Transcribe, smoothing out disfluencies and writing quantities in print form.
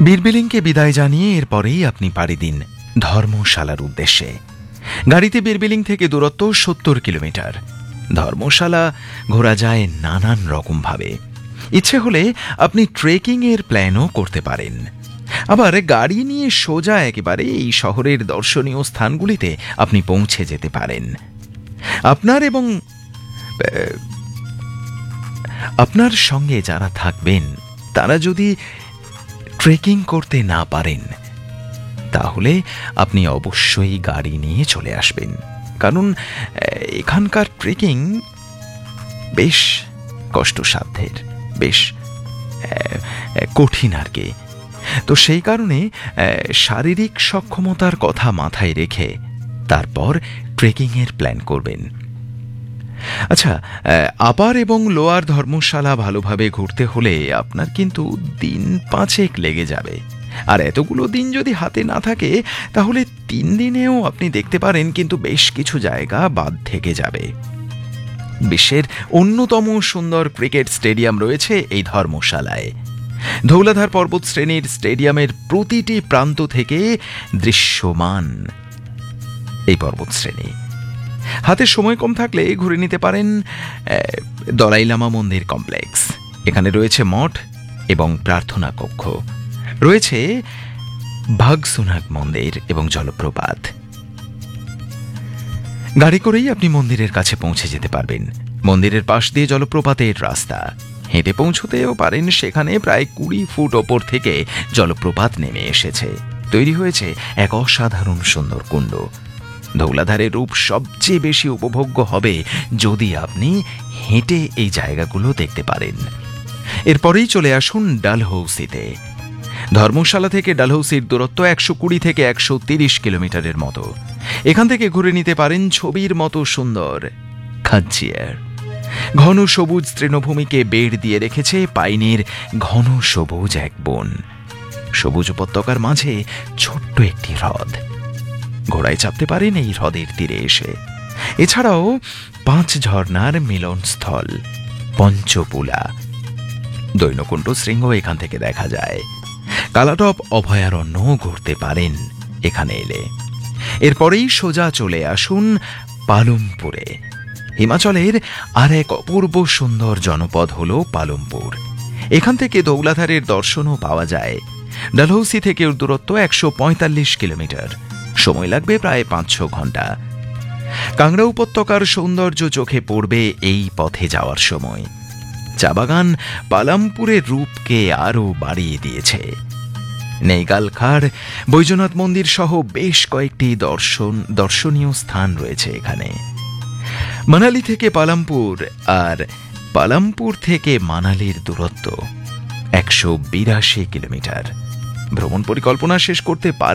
বীরবিলিংকে বিদায় জানিয়ে এরপরেই আপনি পাড়ি দিন ধর্মশালার উদ্দেশ্যে। গাড়িতে বীরবিলিং থেকে দূরত্ব ৭০ কিলোমিটার। ধর্মশালা ঘোরা যায় নানান রকমভাবে। ইচ্ছে হলে আপনি ট্রেকিং এর প্ল্যানও করতে পারেন। আবার গাড়ি নিয়ে সোজা একেবারে এই শহরের দর্শনীয় স্থানগুলিতে আপনি পৌঁছে যেতে পারেন। আপনার সঙ্গে যারা থাকবেন তারা যদি ট্রেকিং করতে না পারেন তাহলে আপনি অবশ্যই গাড়ি নিয়ে চলে আসবেন, কারণ এখানকার ট্রেকিং বেশ কষ্টসাধ্যের, বেশ কঠিন আর কি। তো সেই কারণে শারীরিক সক্ষমতার কথা মাথায় রেখে তারপর ট্রেকিংয়ের প্ল্যান করবেন। আচ্ছা, আপার এবং লোয়ার ধর্মশালা ভালোভাবে ঘুরতে হলে আপনার কিন্তু দিন ৫ লেগে যাবে। আর এতগুলো দিন যদি হাতে না থাকে তাহলে ৩ দিনেও আপনি দেখতে পারেন, কিন্তু বেশ কিছু জায়গা বাদ থেকে যাবে। বিশ্বের অন্যতম সুন্দর ক্রিকেট স্টেডিয়াম রয়েছে এই ধর্মশালায়। ধৌলাধার পর্বত শ্রেণীর স্টেডিয়ামের প্রতিটি প্রান্ত থেকে দৃশ্যমান এই পর্বত শ্রেণী। হাতে সময় কম থাকলে ঘুরে নিতে পারেন দলাই লামা মন্দির কমপ্লেক্স। এখানে রয়েছে মঠ এবং প্রার্থনা কক্ষ, রয়েছে ভাগসুনাগ মন্দির এবং জলপ্রপাত। গাড়ি করেই আপনি মন্দিরের কাছে পৌঁছে যেতে পারবেন। মন্দিরের পাশ দিয়ে জলপ্রপাতের রাস্তা, হেঁটে পৌঁছতেও পারেন। সেখানে প্রায় ২০ ফুট ওপর থেকে জলপ্রপাত নেমে এসেছে। তৈরি হয়েছে এক অসাধারণ সুন্দর কুণ্ড। ধৌলাধারের রূপ সবচেয়ে বেশি উপভোগ্য হবে যদি আপনি হেঁটে এই জায়গাগুলো দেখতে পারেন। এরপরেই চলে আসুন ডালহৌসিতে। ধর্মশালা থেকে ডালহৌসির দূরত্ব ১২০ থেকে ১৩০ কিলোমিটারের মতো। এখান থেকে ঘুরে নিতে পারেন ছবির মতো সুন্দর খাজিয়ার। ঘন সবুজ তৃণভূমিকে বেড় দিয়ে রেখেছে পাইনের ঘন সবুজ এক বন। সবুজ উপত্যকার মাঝে ছোট্ট একটি হ্রদ। ঘোড়ায় চাপতে পারেন এই হ্রদের তীরে এসে। এছাড়াও ৫ ঝর্ণার মিলনস্থল পঞ্চপুলা, দৈনকুণ্ড শৃঙ্গ এখান থেকে দেখা যায়। কালাটপ অভয়ারণ্য ঘুরতে পারেন এখানে এলে। এরপরেই সোজা চলে আসুন পালমপুরে। হিমাচলের আর এক অপূর্ব সুন্দর জনপদ হল পালমপুর। এখান থেকে ধৌলাধারের দর্শনও পাওয়া যায়। ডালহৌসি থেকে দূরত্ব ১৪৫ কিলোমিটার। সময় লাগবে প্রায় ৫-৬ ঘন্টা। কাংড়া উপত্যকার সৌন্দর্য চোখে পড়বে এই পথে যাওয়ার সময়। চা বাগান পালামপুরের রূপকে আরও বাড়িয়ে দিয়েছে। নেইগালখাড়, বৈদ্যনাথ মন্দির সহ বেশ কয়েকটি দর্শনীয় স্থান রয়েছে এখানে। মানালি থেকে পালামপুর আর পালামপুর থেকে মানালির দূরত্ব ১৮২ কিলোমিটার। ভ্রমণ পরিকল্পনা শেষ করতে